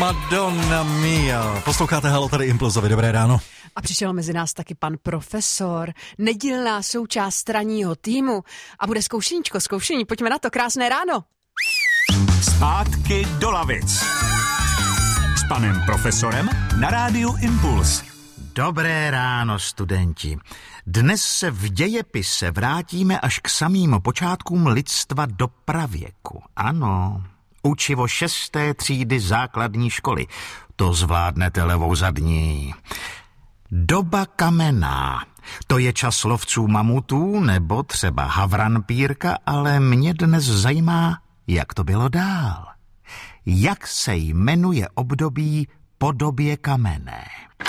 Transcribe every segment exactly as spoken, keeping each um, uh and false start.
Madonna mia. Posloucháte Halo, tady Impulzovi, dobré ráno. A přišel mezi nás taky pan profesor, nedílná součást ranního týmu a bude zkoušeníčko, zkoušení, pojďme na to, krásné ráno. Zpátky do lavic. S panem profesorem na rádiu Impuls. Dobré ráno, studenti. Dnes se v dějepise vrátíme až k samým počátkům lidstva do pravěku. Ano, učivo šesté třídy základní školy. To zvládnete levou zadní. Doba kamenná. To je čas lovců mamutů nebo třeba havranpírka, ale mě dnes zajímá, jak to bylo dál. Jak se jmenuje období po době kamenné?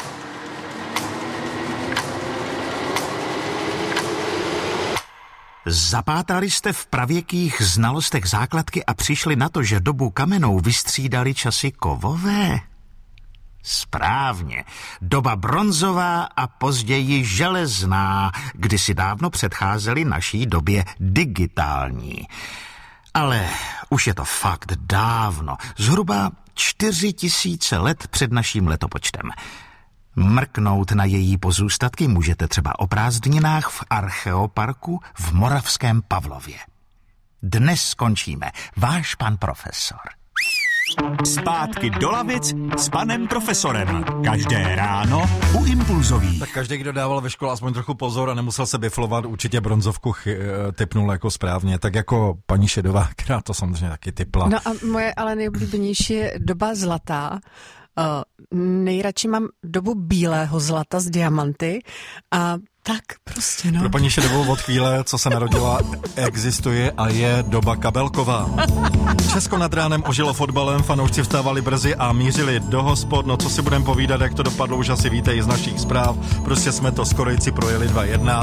Zapátrali jste v pravěkých znalostech základky a přišli na to, že dobu kamennou vystřídali časy kovové? Správně. Doba bronzová a později železná, kdysi dávno předcházely naší době digitální. Ale už je to fakt dávno, zhruba čtyři tisíce let před naším letopočtem. Mrknout na její pozůstatky můžete třeba o prázdninách v Archeoparku v Moravském Pavlově. Dnes skončíme. Váš pan profesor. Zpátky do lavic s panem profesorem. Každé ráno u Impulzových. Tak každý, kdo dával ve škole aspoň trochu pozor a nemusel se biflovat, určitě bronzovku chy, typnul jako správně. Tak jako paní Šedová, která to samozřejmě taky typla. No a moje ale nejoblíbenější je doba zlatá. Uh, nejradši mám dobu bílého zlata z diamanty a tak prostě no. Pro paní Šedovou od chvíle, co se narodila, existuje a je doba kabelková. Česko nad ránem ožilo fotbalem, fanoušci vstávali brzy a mířili do hospod. No co si budeme povídat, jak to dopadlo, už asi víte i z našich zpráv. Prostě jsme to s Korejci projeli dva jedna.